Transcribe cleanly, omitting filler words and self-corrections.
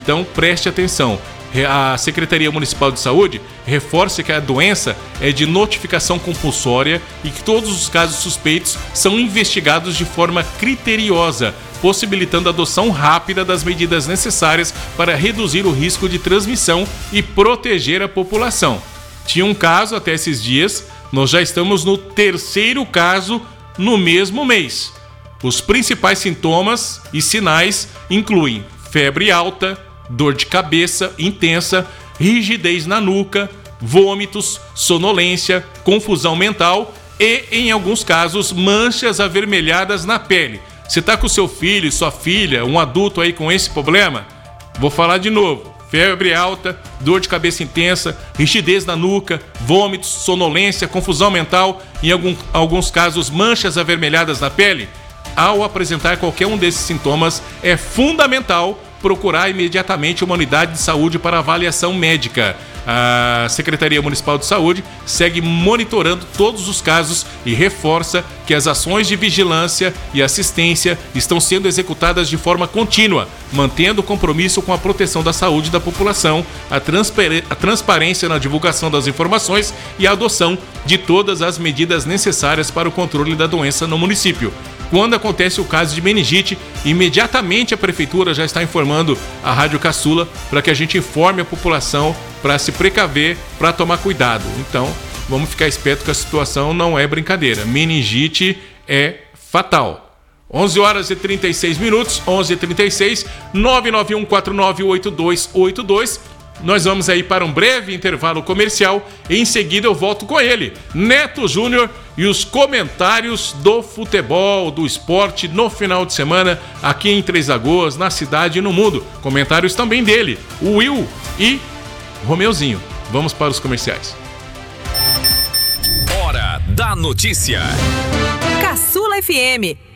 Então preste atenção. A Secretaria Municipal de Saúde reforça que a doença é de notificação compulsória e que todos os casos suspeitos são investigados de forma criteriosa, possibilitando a adoção rápida das medidas necessárias para reduzir o risco de transmissão e proteger a população. Tinha um caso até esses dias, nós já estamos no 3º caso no mesmo mês. Os principais sintomas e sinais incluem febre alta, dor de cabeça intensa, rigidez na nuca, vômitos, sonolência, confusão mental e, em alguns casos, manchas avermelhadas na pele. Você está com seu filho, sua filha, um adulto aí com esse problema? Vou falar de novo. Febre alta, dor de cabeça intensa, rigidez na nuca, vômitos, sonolência, confusão mental e, em alguns casos, manchas avermelhadas na pele. Ao apresentar qualquer um desses sintomas, é fundamental procurar imediatamente uma unidade de saúde para avaliação médica. A Secretaria Municipal de Saúde segue monitorando todos os casos e reforça que as ações de vigilância e assistência estão sendo executadas de forma contínua, mantendo o compromisso com a proteção da saúde da população, a transparência na divulgação das informações e a adoção de todas as medidas necessárias para o controle da doença no município. Quando acontece o caso de meningite, imediatamente a Prefeitura já está informando a Rádio Caçula para que a gente informe a população para se precaver, para tomar cuidado. Então, vamos ficar esperto que a situação não é brincadeira. Meningite é fatal. 11h36, 11h36, 991498282. Nós vamos aí para um breve intervalo comercial e em seguida eu volto com ele, Neto Júnior, e os comentários do futebol, do esporte no final de semana aqui em Três Lagoas, na cidade e no mundo. Comentários também dele, o Will e Romeuzinho. Vamos para os comerciais. Hora da notícia. Caçula FM.